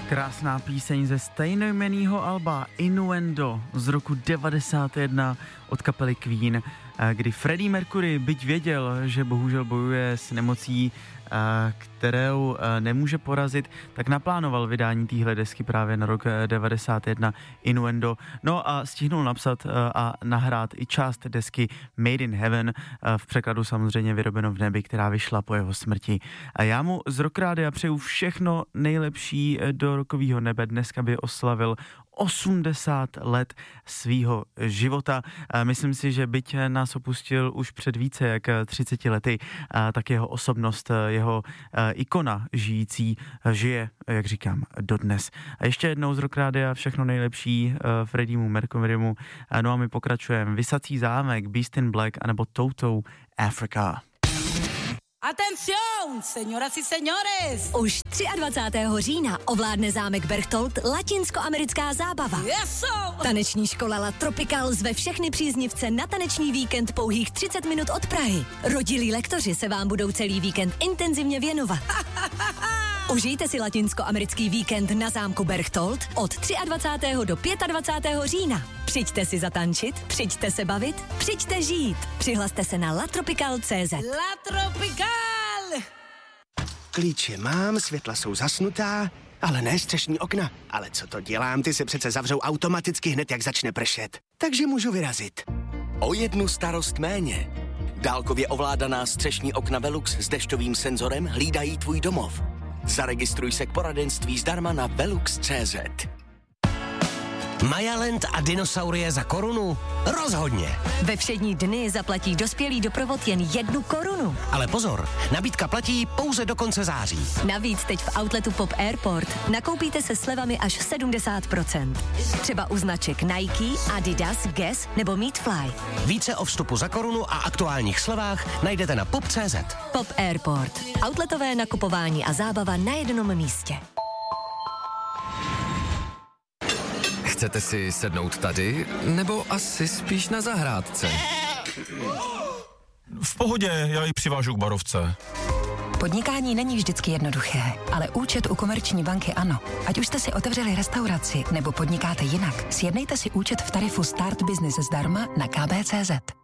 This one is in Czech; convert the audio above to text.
Krásná píseň ze stejnojmenného alba Innuendo z roku 91 od kapely Queen, kdy Freddie Mercury, byť věděl, že bohužel bojuje s nemocí, kterou nemůže porazit, tak naplánoval vydání téhle desky právě na rok 91 Innuendo. No a stihnul napsat a nahrát i část desky Made in Heaven, v překladu samozřejmě Vyrobeno v nebi, která vyšla po jeho smrti. A já mu z Rock Rádia přeju všechno nejlepší do rokového nebe. Dneska by oslavil 80 let svýho života. Myslím si, že byť nás opustil už před více jak 30 lety, tak jeho osobnost, jeho ikona žijící žije, jak říkám, dodnes. A ještě jednou z Rock Rádia všechno nejlepší Freddiemu Mercurymu. No a my pokračujeme. Visací zámek, Beast in Black anebo Toto Africa. Atención, señoras y señores! Už 23. října ovládne zámek Berchtold latinskoamerická zábava. Eso! Taneční škola La Tropical zve všechny příznivce na taneční víkend pouhých 30 minut od Prahy. Rodilí lektoři se vám budou celý víkend intenzivně věnovat. Užijte si latinskoamerický víkend na zámku Berchtold od 23. do 25. října. Přijďte si zatančit, přijďte se bavit, přijďte žít. Přihlaste se na latropical.cz. La Tropical! Klíče mám, světla jsou zasnutá, ale ne střešní okna. Ale co to dělám, ty se přece zavřou automaticky hned, jak začne pršet. Takže můžu vyrazit. O jednu starost méně. Dálkově ovládaná střešní okna Velux s dešťovým senzorem hlídají tvůj domov. Zaregistruj se k poradenství zdarma na velux.cz. Majaland a dinosaurie za korunu? Rozhodně. Ve všední dny zaplatí dospělý doprovod jen 1 korunu. Ale pozor, nabídka platí pouze do konce září. Navíc teď v outletu Pop Airport nakoupíte se slevami až 70%. Třeba u značek Nike, Adidas, Guess nebo Meatfly. Více o vstupu za korunu a aktuálních slevách najdete na pop.cz. Pop Airport. Outletové nakupování a zábava na jednom místě. Chcete si sednout tady, nebo asi spíš na zahrádce? V pohodě, já ji přivážu k barovce. Podnikání není vždycky jednoduché, ale účet u Komerční banky ano. Ať už jste si otevřeli restauraci nebo podnikáte jinak, sjednejte si účet v tarifu Start Business zdarma na kb.cz.